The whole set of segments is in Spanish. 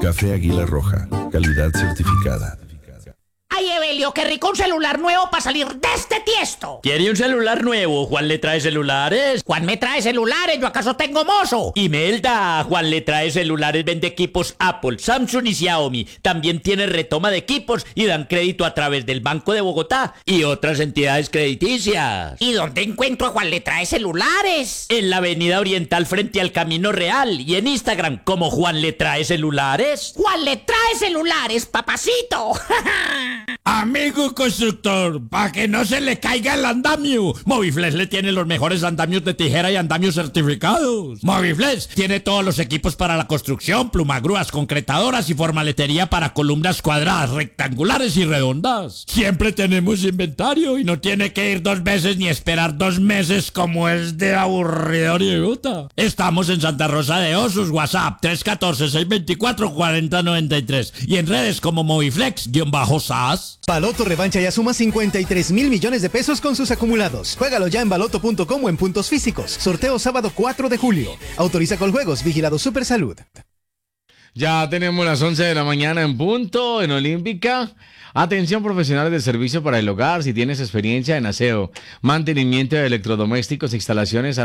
Café Águila Roja, calidad certificada. Ay, Evelio, qué rico un celular nuevo para salir de este tiesto. ¿Quiere un celular nuevo? ¿Juan le trae celulares? Juan me trae celulares, ¿yo acaso tengo mozo? Imelda, Juan le trae celulares, vende equipos Apple, Samsung y Xiaomi. También tiene retoma de equipos y dan crédito a través del Banco de Bogotá y otras entidades crediticias. ¿Y dónde encuentro a Juan le trae celulares? En la avenida Oriental frente al Camino Real y en Instagram como Juan le trae celulares. Juan le trae celulares, papacito. Amigo constructor, para que no se le caiga el andamio, Moviflex le tiene los mejores andamios de tijera y andamios certificados. Moviflex tiene todos los equipos para la construcción, plumagrúas, concretadoras y formaletería para columnas cuadradas, rectangulares y redondas. Siempre tenemos inventario y no tiene que ir 2 veces ni esperar 2 meses como es de aburridor y idiota. Estamos en Santa Rosa de Osos, WhatsApp 314-624-4093 y en redes como Moviflex-SAS. Baloto revancha ya suma 53,000 millones de pesos con sus acumulados. Juégalo ya en baloto.com o en puntos físicos. Sorteo sábado 4 de julio. Autoriza con juegos. Vigilado Supersalud. Ya tenemos las 11 de la mañana en punto en Olímpica. Atención profesionales de servicio para el hogar, si tienes experiencia en aseo, mantenimiento de electrodomésticos, instalaciones,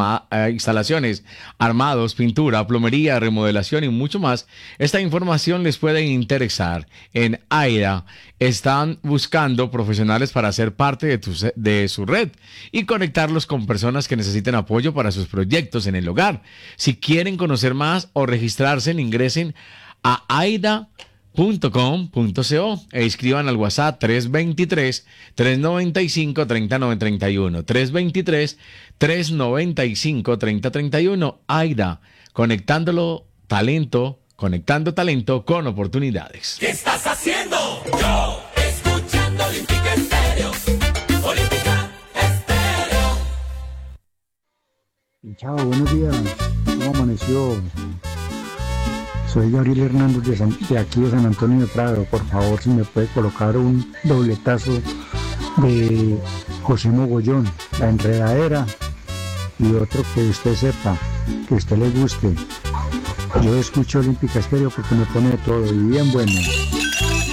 armados, pintura, plomería, remodelación y mucho más, esta información les puede interesar. En AIDA están buscando profesionales para ser parte de su red y conectarlos con personas que necesiten apoyo para sus proyectos en el hogar. Si quieren conocer más o registrarse, ingresen a aida.com.co e inscriban al WhatsApp 323-395-3931. 323-395-3031. AIDA, conectando talento con oportunidades. ¿Qué estás haciendo? Yo, escuchando Olímpica Estéreo. Olímpica Estéreo. Chao, buenos días. ¿Cómo amaneció? Soy Gabriel Hernández de aquí de San Antonio de Prado. Por favor, si me puede colocar un dobletazo de José Mogollón, La Enredadera, y otro que usted sepa, que a usted le guste. Yo escucho Olímpica Estéreo porque me pone todo y bien bueno.